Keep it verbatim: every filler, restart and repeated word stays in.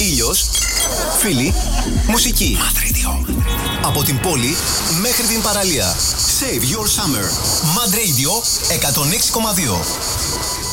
ήλιος, φίλοι, μουσική. Mad Radio. Από την πόλη μέχρι την παραλία. Save your summer. Mad Radio εκατόν έξι κόμμα δύο.